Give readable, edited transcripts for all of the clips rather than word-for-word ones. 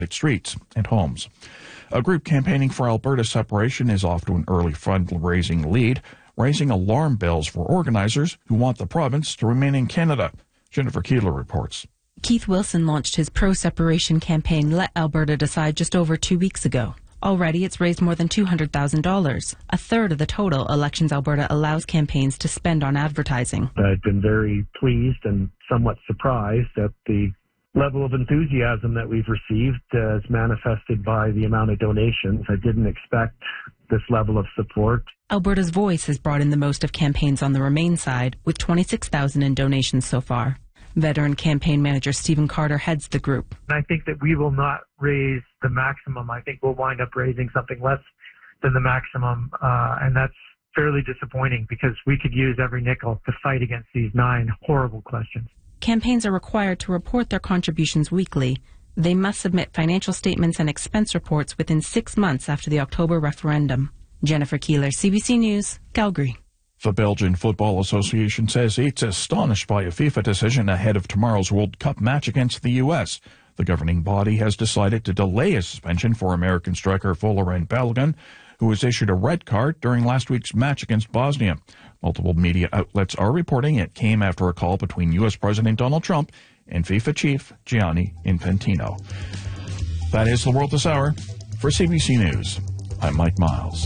streets and homes. A group campaigning for Alberta separation is off to an early fundraising lead, raising alarm bells for organizers who want the province to remain in Canada. Jennifer Keeler reports. Keith Wilson launched his pro-separation campaign Let Alberta Decide just over 2 weeks ago. Already, it's raised more than $200,000, a third of the total Elections Alberta allows campaigns to spend on advertising. I've been very pleased and somewhat surprised at the level of enthusiasm that we've received as manifested by the amount of donations. I didn't expect this level of support. Alberta's Voice has brought in the most of campaigns on the Remain side, with $26,000 in donations so far. Veteran campaign manager Stephen Carter heads the group. I think that we will not raise the maximum. I think we'll wind up raising something less than the maximum, and that's fairly disappointing because we could use every nickel to fight against these 9 horrible questions. Campaigns are required to report their contributions weekly. They must submit financial statements and expense reports within 6 months after the October referendum. Jennifer Keeler, CBC News, Calgary. The Belgian Football Association says it's astonished by a FIFA decision ahead of tomorrow's World Cup match against the U.S. The governing body has decided to delay a suspension for American striker Folarin Balogun, who was issued a red card during last week's match against Bosnia. Multiple media outlets are reporting it came after a call between U.S. President Donald Trump and FIFA chief Gianni Infantino. That is the world this hour. For CBC News, I'm Mike Miles.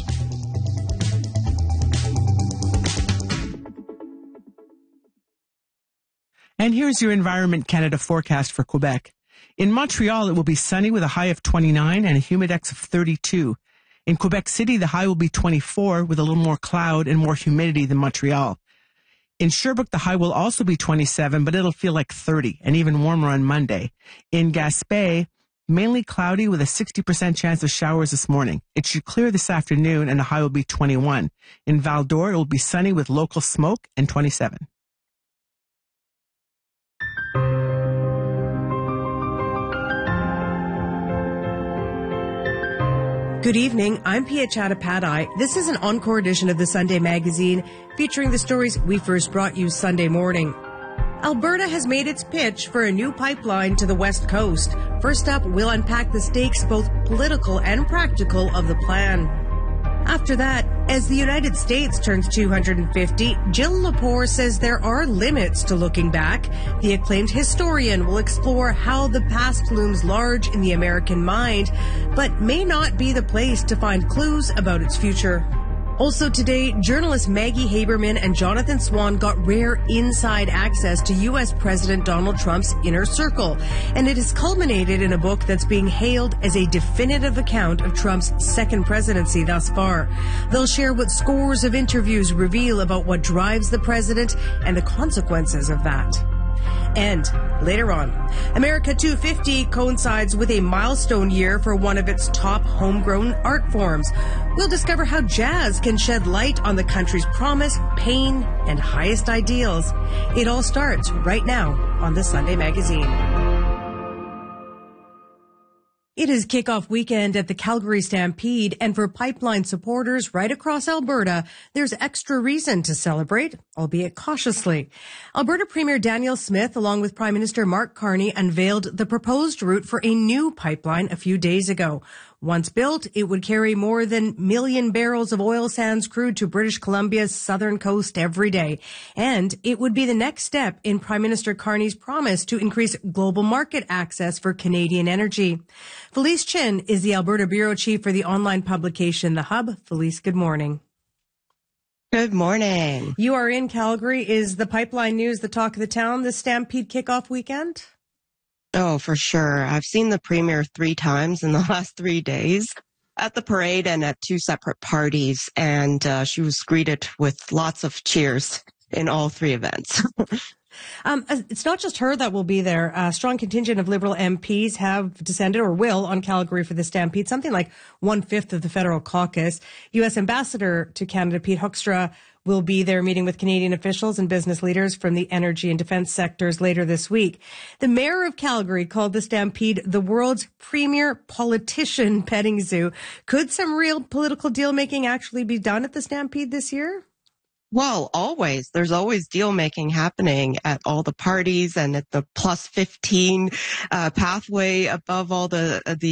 And here's your Environment Canada forecast for Quebec. In Montreal, it will be sunny with a high of 29 and a humidex of 32. In Quebec City, the high will be 24 with a little more cloud and more humidity than Montreal. In Sherbrooke, the high will also be 27, but it'll feel like 30 and even warmer on Monday. In Gaspé, mainly cloudy with a 60% chance of showers this morning. It should clear this afternoon and the high will be 21. In Val-d'Or, it will be sunny with local smoke and 27. Good evening, I'm Pia Chattopadhyay. This is an encore edition of the Sunday Magazine featuring the stories we first brought you Sunday morning. Alberta has made its pitch for a new pipeline to the West Coast. First up, we'll unpack the stakes, both political and practical, of the plan. After that, as the United States turns 250, Jill Lepore says there are limits to looking back. The acclaimed historian will explore how the past looms large in the American mind, but may not be the place to find clues about its future. Also today, journalists Maggie Haberman and Jonathan Swan got rare inside access to U.S. President Donald Trump's inner circle, and it has culminated in a book that's being hailed as a definitive account of Trump's second presidency thus far. They'll share what scores of interviews reveal about what drives the president and the consequences of that. And later on, America 250 coincides with a milestone year for one of its top homegrown art forms. We'll discover how jazz can shed light on the country's promise, pain, and highest ideals. It all starts right now on the Sunday Magazine. It is kickoff weekend at the Calgary Stampede, and for pipeline supporters right across Alberta, there's extra reason to celebrate, albeit cautiously. Alberta Premier Danielle Smith, along with Prime Minister Mark Carney, unveiled the proposed route for a new pipeline a few days ago. Once built, it would carry more than 1 million barrels of oil sands crude to British Columbia's southern coast every day. And it would be the next step in Prime Minister Carney's promise to increase global market access for Canadian energy. Felice Chin is the Alberta Bureau Chief for the online publication The Hub. Felice, good morning. Good morning. You are in Calgary. Is the pipeline news the talk of the town this Stampede kickoff weekend? Oh, for sure. I've seen the premier 3 times in the last 3 days at the parade and at 2 separate parties. And she was greeted with lots of cheers in all 3 events. It's not just her that will be there. A strong contingent of Liberal MPs have descended or will on Calgary for the Stampede, something like 1/5 of the federal caucus. U.S. Ambassador to Canada, Pete Hoekstra, will be there meeting with Canadian officials and business leaders from the energy and defense sectors later this week. The mayor of Calgary called the Stampede the world's premier politician petting zoo. Could some real political deal-making actually be done at the Stampede this year? Well, always. There's always deal-making happening at all the parties and at the plus 15 pathway above all the